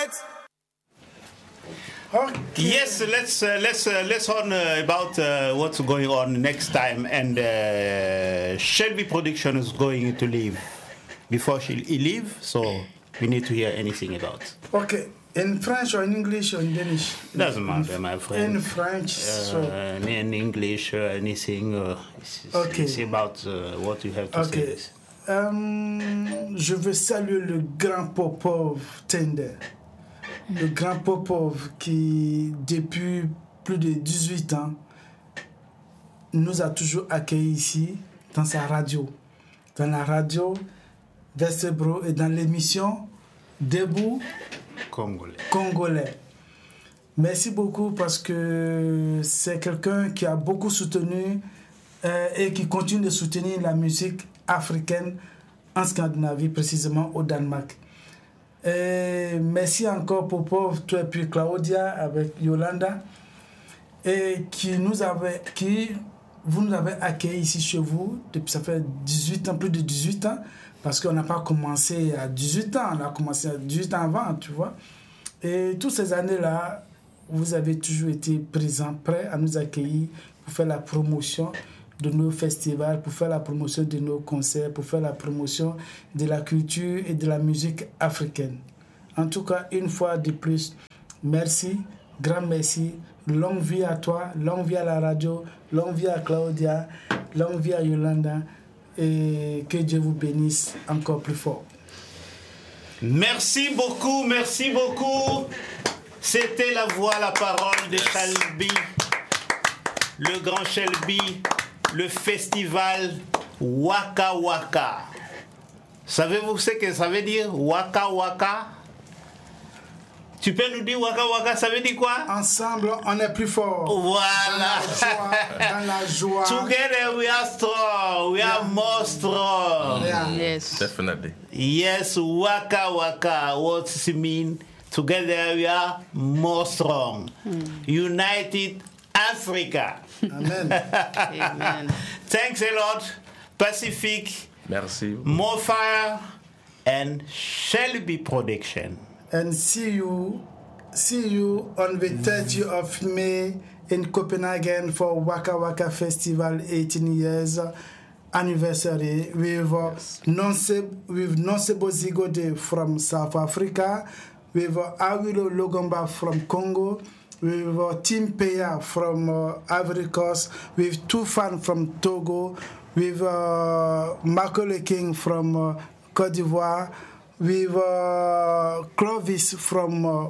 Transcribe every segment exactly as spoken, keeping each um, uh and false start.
Okay. Yes, let's uh, let's uh, let's on uh, about uh, what's going on next time, and uh, Shelby Production is going to leave before she leave, so we need to hear anything about. Okay, in French or in English or in Danish? Doesn't matter, my friend. In French, uh, so in English, uh, anything. Uh, it's, it's, okay. It's about uh, what you have to okay. say. Um, je veux saluer le grand Popov Tender. Le grand Popov qui, depuis plus de dix-huit ans, nous a toujours accueillis ici, dans sa radio. Dans la radio Vesterbro et dans l'émission Debout Congolais. Congolais. Merci beaucoup parce que c'est quelqu'un qui a beaucoup soutenu euh, et qui continue de soutenir la musique africaine en Scandinavie, précisément au Danemark. Et merci encore Popov, toi et puis Claudia avec Yolanda, et qui nous avait, qui vous nous avez accueillis ici chez vous depuis ça fait dix-huit ans, plus de dix-huit ans, parce qu'on n'a pas commencé à dix-huit ans, on a commencé à dix-huit ans avant, tu vois. Et toutes ces années-là, vous avez toujours été présents, prêts à nous accueillir pour faire la promotion de nos festivals, pour faire la promotion de nos concerts, pour faire la promotion de la culture et de la musique africaine. En tout cas, une fois de plus, merci, grand merci, longue vie à toi, longue vie à la radio, longue vie à Claudia, longue vie à Yolanda, et que Dieu vous bénisse encore plus fort. Merci beaucoup, merci beaucoup. C'était la voix, la parole de Shelby, le grand Shelby, le festival Waka Waka. Savez-vous ce que ça veut dire, Waka Waka? Tu peux nous dire Waka Waka, ça veut dire quoi? Ensemble, on est plus fort. Voilà. Dans la joie. Dans la joie. Together we are strong. We yeah. are more strong. Yeah. Yes. Definitely. Yes, Waka Waka. What does it mean? Together we are more strong. Hmm. United Africa. Amen. Amen. Thanks a lot, Pacific. Merci. More Fire and Shelby Production. And see you, see you on the thirtieth of May in Copenhagen for Waka Waka Festival eighteen years anniversary with yes. Nonse with Nonsebo Zigode from South Africa, with Awilo Logomba from Congo, with uh, Tim Peya from uh, Ivory Coast, with Tufan from Togo, with uh, Macaulay King from uh, Côte d'Ivoire, with uh, Clovis from uh,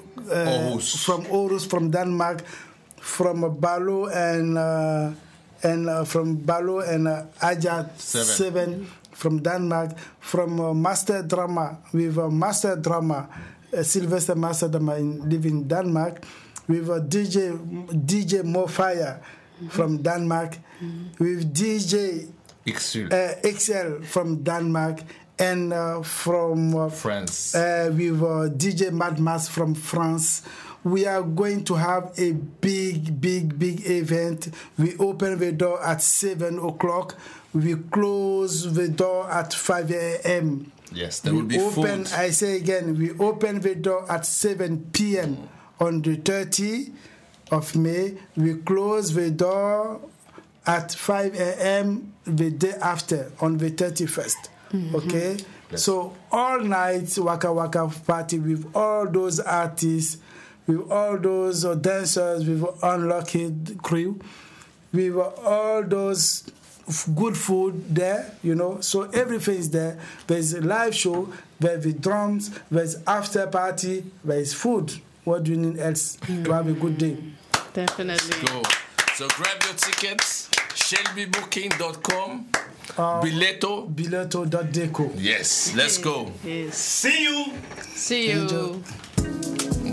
uh, from Aarhus, from Denmark, from uh, Balo and uh, and uh, from Balo and uh, Aja Seven. Seven from Denmark, from uh, Master Drama with uh, Master Drama, uh, Sylvester Master Drama in, live in Denmark, with uh, D J D J Mofire mm-hmm. from Denmark, mm-hmm. with D J X L, uh, X L from Denmark, and uh, from uh, France uh, with uh, D J Mad Max from France. We are going to have a big, big, big event. We open the door at seven o'clock. We close the door at five a.m. Yes, there we will be open, food. I say again, we open the door at seven p.m. on the thirtieth of May. We close the door at five a.m. the day after, on the thirty-first. Mm-hmm. Okay? Yes. So all night, Waka Waka party with all those artists, with all those uh, dancers, with Unlucky crew, with uh, all those f- good food there, you know. So everything is there. There's a live show, there's the drums, there's after party, there's food. What do you need else mm. to have a good day? Definitely. Let's go. So grab your tickets, shelby booking dot com, uh, Biletto. Biletto dot deco. Yes, let's go. Yes. See you. See you. Angel.